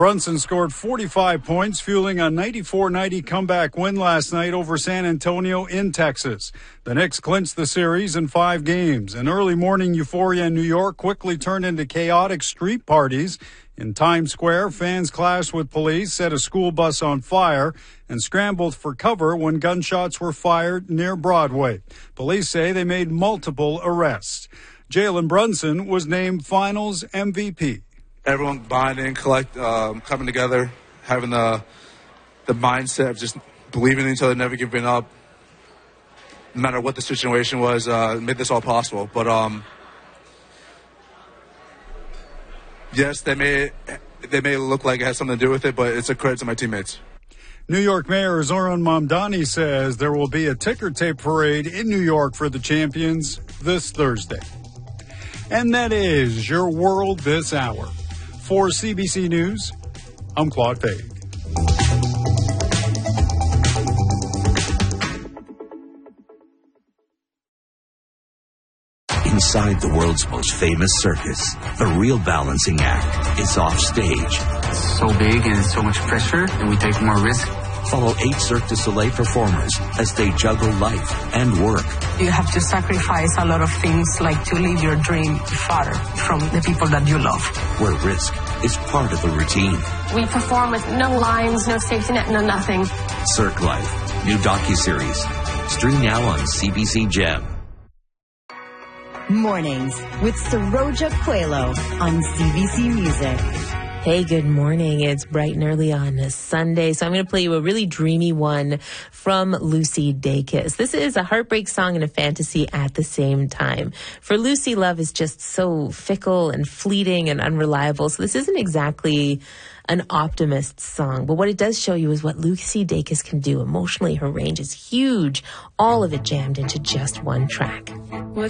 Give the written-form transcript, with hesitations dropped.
Brunson scored 45 points, fueling a 94-90 comeback win last night over San Antonio in Texas. The Knicks clinched the series in 5 games. An early morning euphoria in New York quickly turned into chaotic street parties. In Times Square, fans clashed with police, set a school bus on fire, and scrambled for cover when gunshots were fired near Broadway. Police say they made multiple arrests. Jalen Brunson was named Finals MVP. Everyone bonding, coming together, having the mindset of just believing in each other, never giving up, no matter what the situation was, made this all possible. But yes, they may look like it has something to do with it, but it's a credit to my teammates. New York Mayor Zoran Mamdani says there will be a ticker tape parade in New York for the champions this Thursday. And that is your world this hour. For CBC News, I'm Claude Page. Inside the world's most famous circus, the real balancing act is off stage. It's so big and so much pressure, and we take more risk. Follow 8 Cirque du Soleil performers as they juggle life and work. You have to sacrifice a lot of things, like to live your dream far from the people that you love. Where risk is part of the routine. We perform with no lines, no safety net, no nothing. Cirque Life, new docuseries. Stream now on CBC Gem. Mornings with Saroja Coelho on CBC Music. Hey, good morning. It's bright and early on a Sunday, so I'm going to play you a really dreamy one from Lucy Dacus. This is a heartbreak song and a fantasy at the same time. For Lucy, love is just so fickle and fleeting and unreliable, so this isn't exactly an optimist song. But what it does show you is what Lucy Dacus can do. Emotionally, her range is huge. All of it jammed into just one track. What